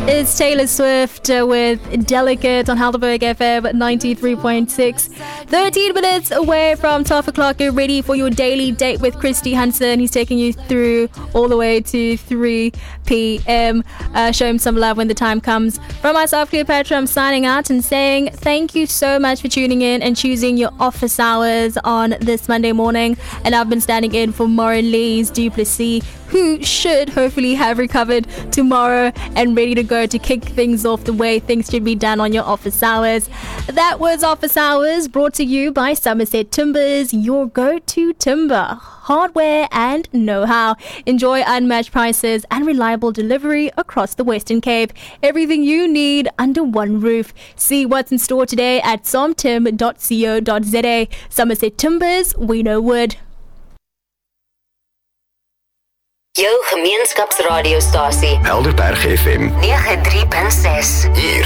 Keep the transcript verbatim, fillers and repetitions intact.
It's Taylor Swift uh, with Delicate on Helderberg F M ninety-three point six. thirteen minutes away from twelve o'clock. Get ready for your daily date with Christy Hansen. He's taking you through all the way to three p.m. Uh, show him some love when the time comes. From myself, Cleopatra, I'm signing out and saying thank you so much for tuning in and choosing your office hours on this Monday morning. And I've been standing in for Maureen Duplessis, who should hopefully have recovered tomorrow and ready to go to kick things off the way things should be done on your office hours. That was Office Hours, brought to you by Somerset Timbers, your go-to timber, hardware and know-how. Enjoy unmatched prices and reliable delivery across the Western Cape. Everything you need under one roof. See what's in store today at somtim dot co dot za. Somerset Timbers, we know wood. Jou gemeenskapsradiostasie Helderberg F M nege drie punt ses. hier